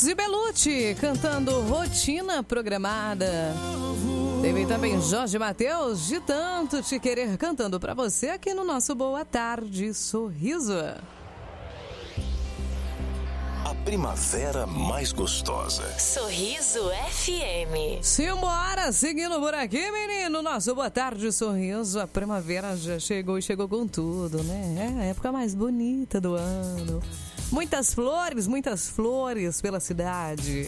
e Belucci cantando Rotina Programada. Teve também Jorge Mateus, De Tanto Te Querer, cantando pra você aqui no nosso Boa Tarde Sorriso. A primavera mais gostosa. Sorriso FM. Simbora, seguindo por aqui, menino. Nosso Boa Tarde Sorriso. A primavera já chegou e chegou com tudo, né? É a época mais bonita do ano. Muitas flores pela cidade.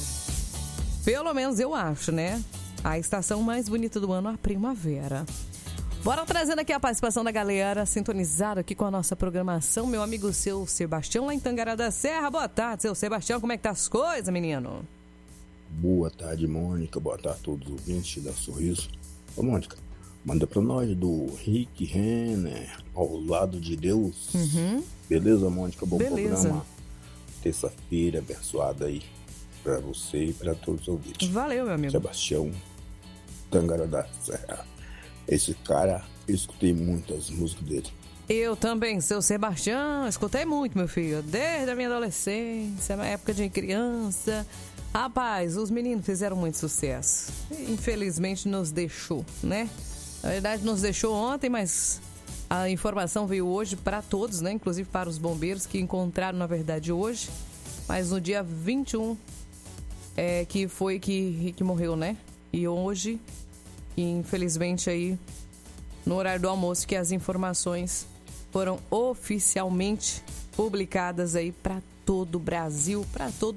Pelo menos eu acho, né? A estação mais bonita do ano, a primavera. Bora trazendo aqui a participação da galera, sintonizada aqui com a nossa programação. Meu amigo Seu Sebastião, lá em Tangará da Serra. Boa tarde, Seu Sebastião. Como é que tá as coisas, menino? Boa tarde, Mônica. Boa tarde a todos os ouvintes da Sorriso. Ô, Mônica, manda pra nós do Rick Renner, Ao Lado de Deus. Beleza, Mônica? Bom programa. Terça-feira abençoada aí pra você e pra todos os ouvintes. Valeu, meu amigo. Sebastião, Tangará da Serra. Esse cara, eu escutei muitas músicas dele. Eu também, Seu Sebastião, escutei muito, meu filho. Desde a minha adolescência, na época de criança. Rapaz, os meninos fizeram muito sucesso. Infelizmente nos deixou, né? Na verdade nos deixou ontem, mas a informação veio hoje para todos, né? Inclusive para os bombeiros que encontraram, na verdade, hoje. Mas no dia 21 que foi que Rick morreu, né? E hoje, infelizmente aí, no horário do almoço, que as informações foram oficialmente publicadas aí para todo o Brasil,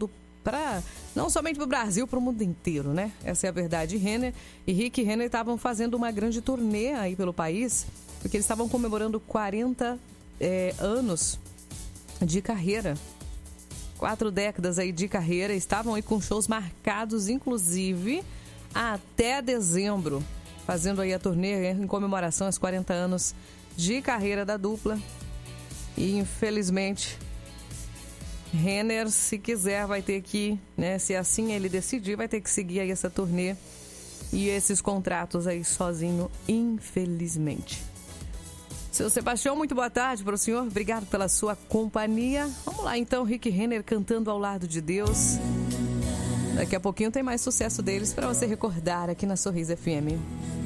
não somente para o Brasil, para o mundo inteiro, né? Essa é a verdade. Renner e Rick Renner estavam fazendo uma grande turnê aí pelo país, porque eles estavam comemorando 40 anos de carreira. 4 décadas aí de carreira, estavam aí com shows marcados, inclusive, até dezembro, fazendo aí a turnê em comemoração aos 40 anos de carreira da dupla. E, infelizmente, Renner, se quiser, vai ter que, né, se assim ele decidir, vai ter que seguir aí essa turnê e esses contratos aí sozinho, infelizmente. Seu Sebastião, muito boa tarde para o senhor. Obrigado pela sua companhia. Vamos lá, então, Rick Renner cantando Ao Lado de Deus. Daqui a pouquinho tem mais sucesso deles para você recordar aqui na Sorriso FM.